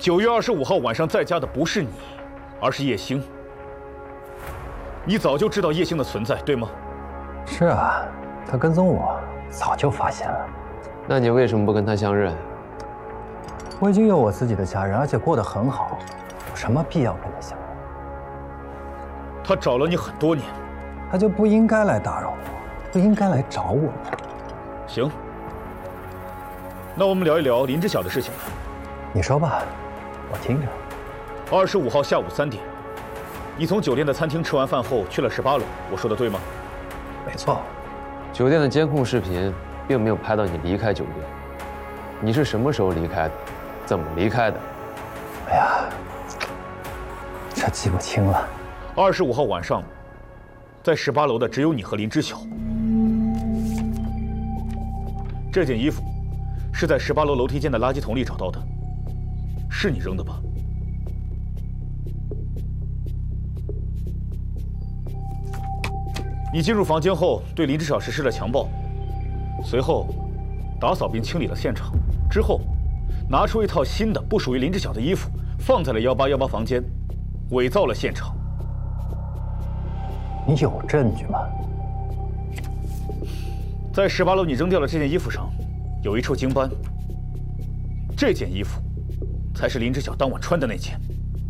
9月25号晚上在家的不是你，而是叶星。你早就知道叶星的存在，对吗？ 是啊，他跟踪我，早就发现了。 那你为什么不跟他相认？ 我已经有我自己的家人，而且过得很好，有什么必要跟他相认？ 他找了你很多年， 他就不应该来打扰我，不应该来找我。 行，那我们聊一聊林之晓的事情吧。 你说吧，我听着。 25号下午3点，你从酒店的餐厅吃完饭后去了18楼，我说的对吗？ 没错。 酒店的监控视频并没有拍到你离开酒店，你是什么时候离开的？怎么离开的？ 哎呀，这记不清了。 25号晚上，在18楼的只有你和林之晓。这件衣服是在18楼楼梯间的垃圾桶里找到的，是你扔的吧？你进入房间后对林之晓实施了强暴，随后打扫并清理了现场，之后拿出一套新的不属于林之晓的衣服放在了1818房间，伪造了现场。 你有证据吗？ 在18楼你扔掉了这件衣服上有一处精斑，这件衣服才是林之晓当晚穿的那件。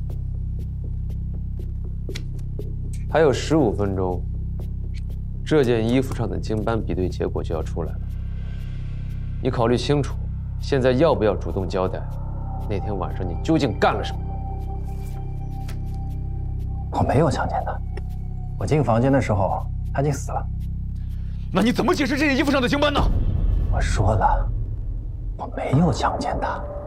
还有15分钟，这件衣服上的精斑比对结果就要出来了。你考虑清楚，现在要不要主动交代，那天晚上你究竟干了什么？ 我没有强奸他，我进房间的时候他已经死了。 那你怎么解释这件衣服上的精斑呢？ 我说了，我没有强奸他。